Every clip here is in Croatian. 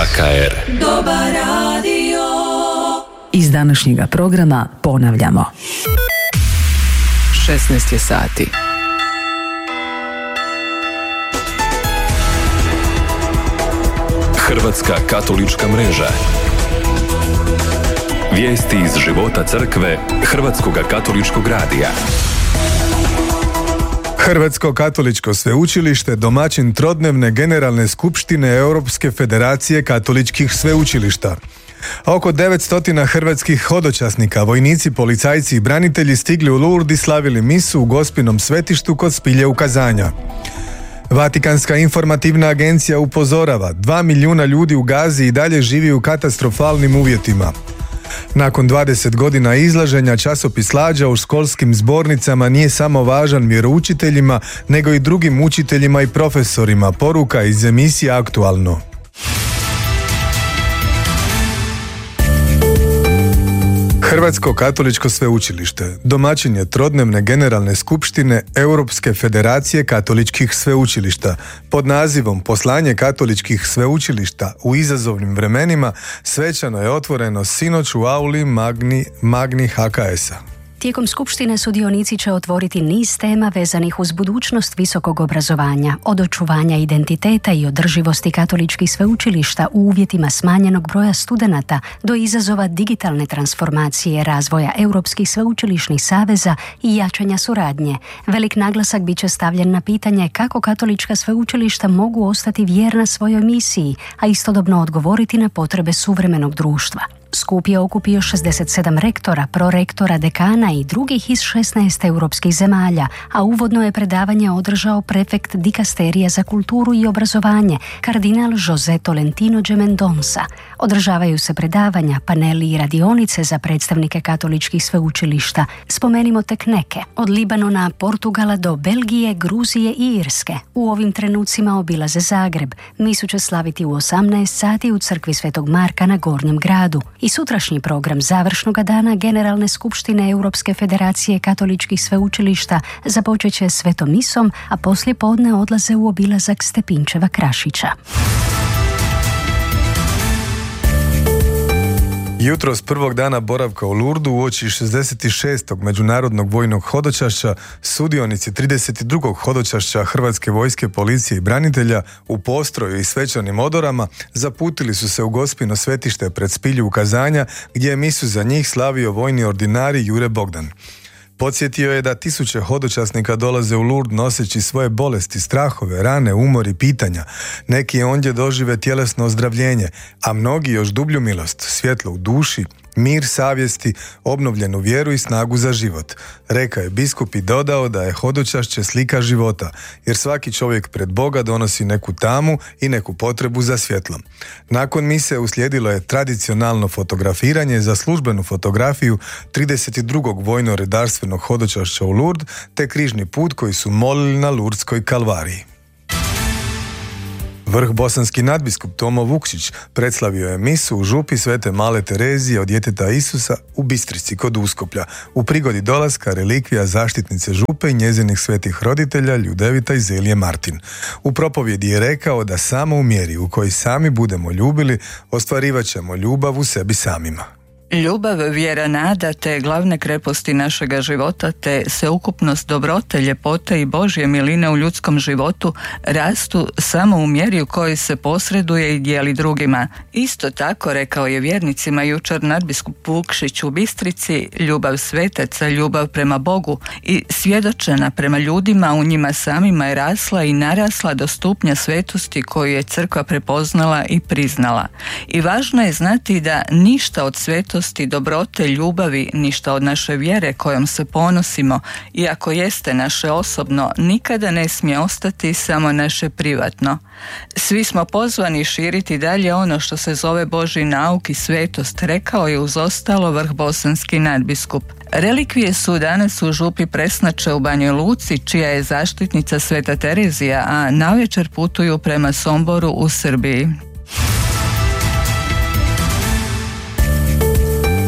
HKR. Dobar radio. Iz današnjega programa ponavljamo. 16 je sati. Hrvatska katolička mreža. Vijesti iz života crkve Hrvatskog katoličkog radija. Hrvatsko katoličko sveučilište domaćin trodnevne generalne skupštine Europske federacije katoličkih sveučilišta. Oko 900 hrvatskih hodočasnika, vojnici, policajci i branitelji stigli u Lourdes i slavili misu u Gospinom svetištu kod spilje ukazanja. Vatikanska informativna agencija upozorava, 2 milijuna ljudi u Gazi i dalje živi u katastrofalnim uvjetima. Nakon 20 godina izlaženja, časopis Lađa u školskim zbornicama nije samo važan vjeroučiteljima, nego i drugim učiteljima i profesorima, poruka iz emisije Aktualno. Hrvatsko katoličko sveučilište domaćin je trodnevne generalne skupštine Europske federacije katoličkih sveučilišta. Pod nazivom Poslanje katoličkih sveučilišta u izazovnim vremenima svečano je otvoreno sinoć u auli Magni HKS-a. Tijekom skupštine sudionici će otvoriti niz tema vezanih uz budućnost visokog obrazovanja, od očuvanja identiteta i održivosti katoličkih sveučilišta u uvjetima smanjenog broja studenata do izazova digitalne transformacije, razvoja europskih sveučilišnih saveza i jačanja suradnje. Velik naglasak bit će stavljen na pitanje kako katolička sveučilišta mogu ostati vjerna svojoj misiji, a istodobno odgovoriti na potrebe suvremenog društva. Skup je okupio 67 rektora, prorektora, dekana i drugih iz 16 europskih zemalja, a uvodno je predavanje održao prefekt dikasterija za kulturu i obrazovanje, kardinal José Tolentino de Mendonça. Održavaju se predavanja, paneli i radionice za predstavnike katoličkih sveučilišta. Spomenimo tek neke, od Libanona, Portugala do Belgije, Gruzije i Irske. U ovim trenucima obilaze Zagreb. Misu će slaviti u 18 sati u crkvi Svetog Marka na Gornjem gradu. I sutrašnji program završnog dana Generalne skupštine Europske federacije katoličkih sveučilišta započet će svetom misom, a poslije podne odlaze u obilazak Stepinčeva Krašića. Jutros prvog dana boravka u Lourdesu uoči 66. međunarodnog vojnog hodočašća, sudionici 32. hodočašća Hrvatske vojske, policije i branitelja u postroju i svečanim odorama zaputili su se u Gospino svetište pred spilju ukazanja, gdje je misu za njih slavio vojni ordinari Jure Bogdan. Podsjetio je da tisuće hodočasnika dolaze u Lourdes noseći svoje bolesti, strahove, rane, umor i pitanja. Neki ondje dožive tjelesno ozdravljenje, a mnogi još dublju milost, svjetlo u duši, mir savjesti, obnovljenu vjeru i snagu za život. Rekao je biskup i dodao da je hodočašće slika života, jer svaki čovjek pred Boga donosi neku tamu i neku potrebu za svjetlom. Nakon mise uslijedilo je tradicionalno fotografiranje za službenu fotografiju 32. vojno-redarstvenog hodočašća u Lourdes te križni put koji su molili na Lurdskoj kalvariji. Vrh bosanski nadbiskup Tomo Vukšić predslavio je misu u župi Svete Male Terezije od djeteta Isusa u Bistrici kod Uskoplja u prigodi dolaska relikvija zaštitnice župe i njezinih svetih roditelja Ljudevita i Zelije Martin. U propovjedi je rekao da samo u mjeri u kojoj sami budemo ljubili ostvarivat ćemo ljubav u sebi samima. Ljubav, vjera, nada te glavne kreposti našega života te sveukupnost dobrote, ljepote i Božje miline u ljudskom životu rastu samo u mjeri u kojoj se posreduje i dijeli drugima. Isto tako, rekao je vjernicima jučer nadbiskup Vukšić u Bistrici, ljubav svetaca, ljubav prema Bogu i svjedočena prema ljudima u njima samima je rasla i narasla do stupnja svetosti koju je crkva prepoznala i priznala. I važno je znati da ništa od svetosti, dobrote, ljubavi, ništa od naše vjere kojom se ponosimo, iako jeste naše osobno, nikada ne smije ostati samo naše privatno. Svi smo pozvani širiti dalje ono što se zove Božji nauk i svetost, rekao je uz ostalo vrh bosanski nadbiskup. Relikvije su danas u župi Presnače u Banjoj Luci, čija je zaštitnica Sveta Terezija, a navečer putuju prema Somboru u Srbiji.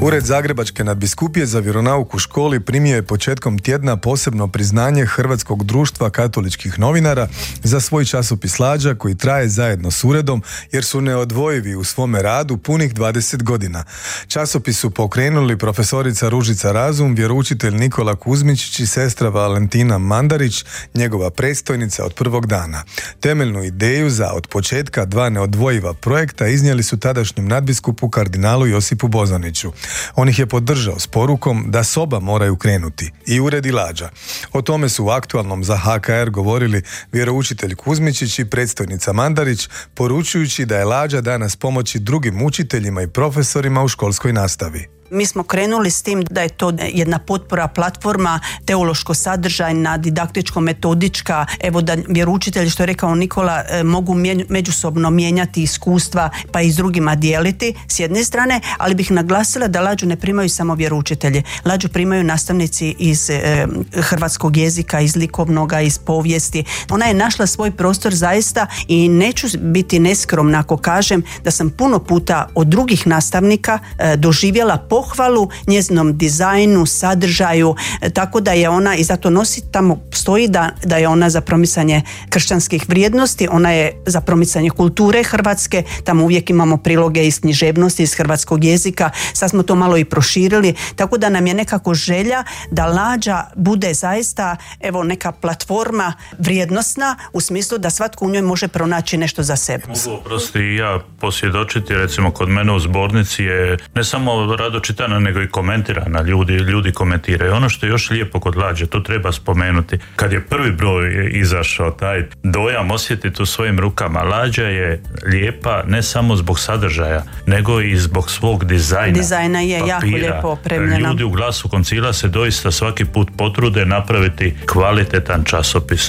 Ured Zagrebačke nadbiskupije za vjeronauk u školi primio je početkom tjedna posebno priznanje Hrvatskog društva katoličkih novinara za svoj časopis Lađa koji traje zajedno s uredom jer su neodvojivi u svome radu punih 20 godina. Časopis su pokrenuli profesorica Ružica Razum, vjeroučitelj Nikola Kuzmičić i sestra Valentina Mandarić, njegova predstojnica od prvog dana. Temeljnu ideju za od početka dva neodvojiva projekta iznijeli su tadašnjem nadbiskupu kardinalu Josipu Bozaniću. On ih je podržao s porukom da s oba moraju krenuti, i ured i Lađa. O tome su u Aktualnom za HKR govorili vjeroučitelj Kuzmičić i predstojnica Mandarić, poručujući da je Lađa danas pomoći drugim učiteljima i profesorima u školskoj nastavi. Mi smo krenuli s tim da je to jedna potpora platforma teološko-sadržajna, didaktičko-metodička, evo da vjeroučitelji, što je rekao Nikola, mogu međusobno mijenjati iskustva pa i s drugima dijeliti s jedne strane, ali bih naglasila da Lađu ne primaju samo vjeroučitelji. Lađu primaju nastavnici iz hrvatskog jezika, iz likovnoga, iz povijesti. Ona je našla svoj prostor zaista i neću biti neskromna ako kažem da sam puno puta od drugih nastavnika doživjela pohvalu njezinom dizajnu, sadržaju, tako da je ona, i zato nosi tamo stoji da je ona za promicanje kršćanskih vrijednosti, ona je za promicanje kulture hrvatske, tamo uvijek imamo priloge iz književnosti, iz hrvatskog jezika, sad smo to malo i proširili, tako da nam je nekako želja da Lađa bude zaista evo neka platforma vrijednosna u smislu da svatko u njoj može pronaći nešto za sebe. Mogu prosti i ja posvjedočiti, recimo kod mene u zbornici je ne samo rado čitana, nego i komentirana, ljudi komentiraju. Ono što je još lijepo kod Lađe, to treba spomenuti, kad je prvi broj izašao, taj dojam osjetiti u svojim rukama. Lađa je lijepa ne samo zbog sadržaja, nego i zbog svog dizajna. Dizajna je papira. Jako lijepo opremljena. Ljudi u Glasu Koncila se doista svaki put potrude napraviti kvalitetan časopis.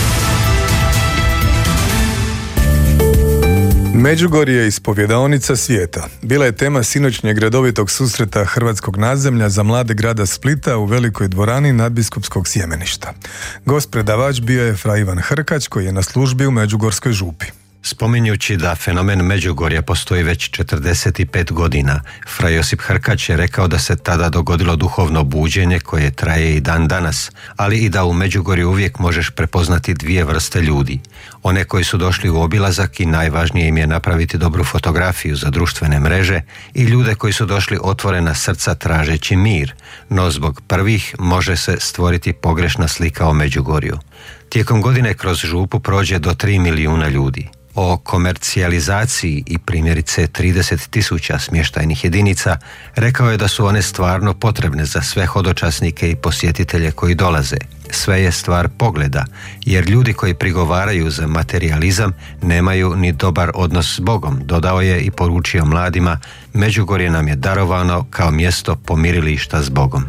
Međugorje je ispovjedaonica svijeta. Bila je tema sinoćnjeg redovitog susreta Hrvatskog nadzemlja za mlade grada Splita u velikoj dvorani nadbiskupskog sjemeništa. Gost predavač bio je fra Ivan Hrkać koji je na službi u Međugorskoj župi. Spominjući da fenomen Međugorja postoji već 45 godina, fra Josip Hrkać je rekao da se tada dogodilo duhovno buđenje koje traje i dan danas, ali i da u Međugorju uvijek možeš prepoznati dvije vrste ljudi. One koji su došli u obilazak i najvažnije im je napraviti dobru fotografiju za društvene mreže, i ljude koji su došli otvorena srca tražeći mir, no zbog prvih može se stvoriti pogrešna slika o Međugorju. Tijekom godine kroz župu prođe do 3 milijuna ljudi. O komercijalizaciji i primjerice 30.000 smještajnih jedinica rekao je da su one stvarno potrebne za sve hodočasnike i posjetitelje koji dolaze. Sve je stvar pogleda, jer ljudi koji prigovaraju za materijalizam nemaju ni dobar odnos s Bogom, dodao je i poručio mladima: Međugorje nam je darovano kao mjesto pomirilišta s Bogom.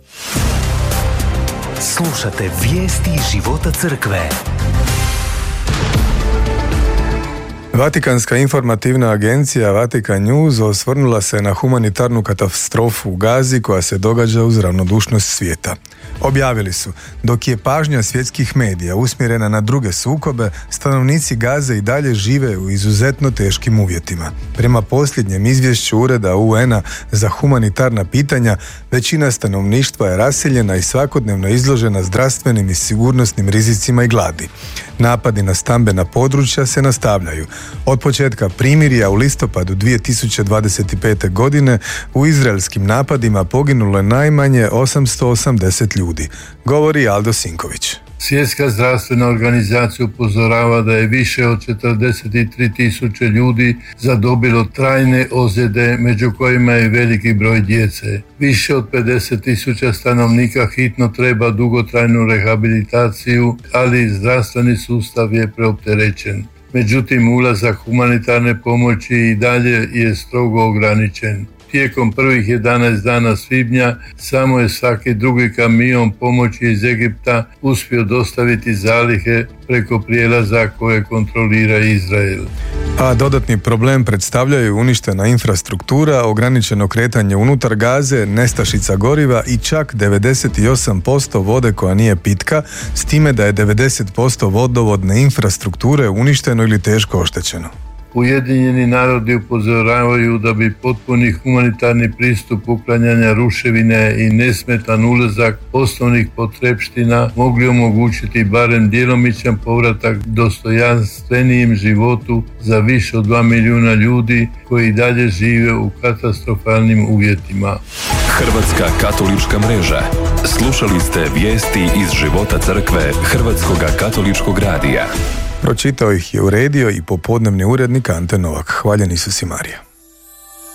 Slušate vijesti života crkve. Vatikanska informativna agencija Vatikan News osvrnula se na humanitarnu katastrofu u Gazi koja se događa uz ravnodušnost svijeta. Objavili su: dok je pažnja svjetskih medija usmjerena na druge sukobe, stanovnici Gaze i dalje žive u izuzetno teškim uvjetima. Prema posljednjem izvješću Ureda UN-a za humanitarna pitanja, većina stanovništva je raseljena i svakodnevno izložena zdravstvenim i sigurnosnim rizicima i gladi. Napadi na stambena područja se nastavljaju. Od početka primirja u listopadu 2025. godine u izraelskim napadima poginulo je najmanje 880 ljudi, govori Aldo Sinković. Svjetska zdravstvena organizacija upozorava da je više od 43.000 ljudi zadobilo trajne ozljede, među kojima je veliki broj djece. Više od 50.000 stanovnika hitno treba dugotrajnu rehabilitaciju, ali zdravstveni sustav je preopterećen. Međutim, ulazak humanitarne pomoći i dalje je strogo ograničen. Tijekom prvih 11 dana svibnja samo je svaki drugi kamion pomoći iz Egipta uspio dostaviti zalihe preko prijelaza koje kontrolira Izrael. A dodatni problem predstavljaju uništena infrastruktura, ograničeno kretanje unutar Gaze, nestašica goriva i čak 98% vode koja nije pitka, s time da je 90% vodovodne infrastrukture uništeno ili teško oštećeno. Ujedinjeni narodi upozoravaju da bi potpuni humanitarni pristup uklanjanja ruševine i nesmetan ulazak osnovnih potrepština mogli omogućiti barem djelomičan povratak dostojanstvenijem životu za više od 2 milijuna ljudi koji dalje žive u katastrofalnim uvjetima. Hrvatska katolička mreža. Slušali ste vijesti iz života crkve Hrvatskog katoličkog radija. Pročitao ih je uredio i popodnevni urednik Ante Novak. Hvaljen Isus i Marija.